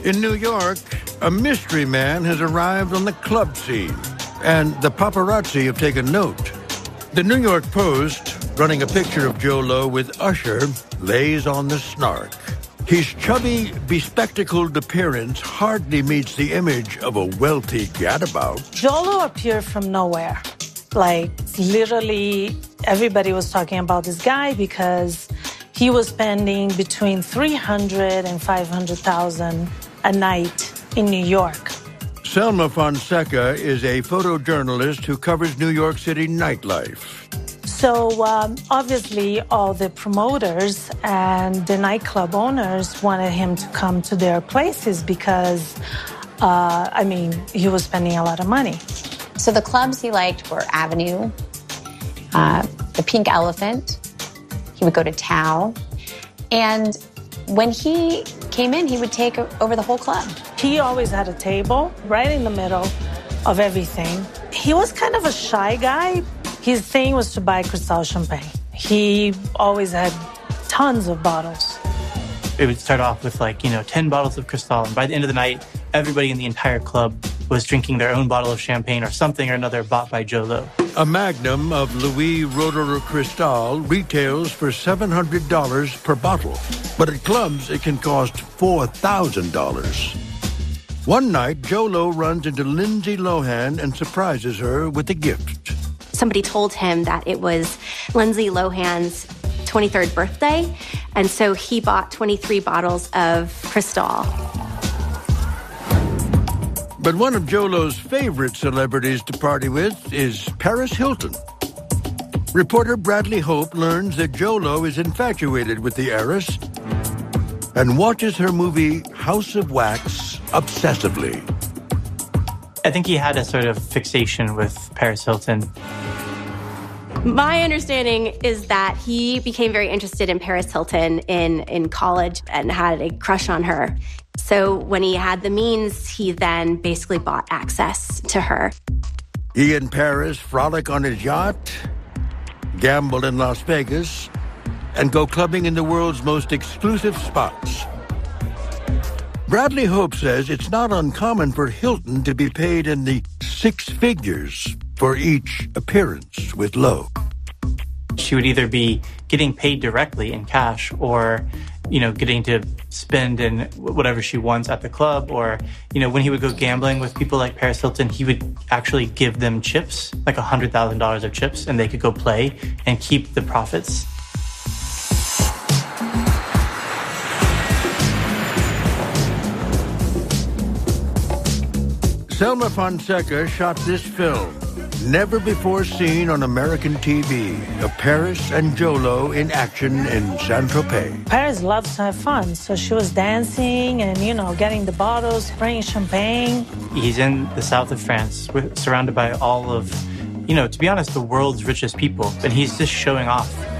In New York, a mystery man has arrived on the club scene, and the paparazzi have taken note. The New York Post, running a picture of J-Lo with Usher, lays on the snark. His chubby, bespectacled appearance hardly meets the image of a wealthy gadabout. J-Lo appeared from nowhere. Like, literally, everybody was talking about this guy because he was spending between $300,000 and $500,000 a night in New York. Selma Fonseca is a photojournalist who covers New York City nightlife. So obviously all the promoters and the nightclub owners wanted him to come to their places because, he was spending a lot of money. So the clubs he liked were Avenue, the Pink Elephant. He would go to Tao. And when he came in, he would take over the whole club. He always had a table right in the middle of everything. He was kind of a shy guy. His thing was to buy Cristal champagne. He always had tons of bottles. It would start off with 10 bottles of Cristal. And by the end of the night, everybody in the entire club was drinking their own bottle of champagne or something or another bought by J-Lo. A magnum of Louis Roederer Cristal retails for $700 per bottle. But at clubs, it can cost $4,000. One night, J-Lo runs into Lindsay Lohan and surprises her with a gift. Somebody told him that it was Lindsay Lohan's 23rd birthday, and so he bought 23 bottles of Cristal. But one of J-Lo's favorite celebrities to party with is Paris Hilton. Reporter Bradley Hope learns that J-Lo is infatuated with the heiress and watches her movie House of Wax obsessively. I think he had a sort of fixation with Paris Hilton. My understanding is that he became very interested in Paris Hilton in college and had a crush on her. So when he had the means, he then basically bought access to her. He and Paris frolic on his yacht, gamble in Las Vegas, and go clubbing in the world's most exclusive spots. Bradley Hope says it's not uncommon for Hilton to be paid in the six figures for each appearance with Lo. She would either be getting paid directly in cash or, getting to spend in whatever she wants at the club. Or, when he would go gambling with people like Paris Hilton, he would actually give them chips, like $100,000 of chips, and they could go play and keep the profits. Selma Fonseca shot this film, never before seen on American TV, of Paris and J-Lo in action in Saint-Tropez. Paris loves to have fun, so she was dancing and, getting the bottles, spraying champagne. He's in the south of France, surrounded by all of, to be honest, the world's richest people, and he's just showing off.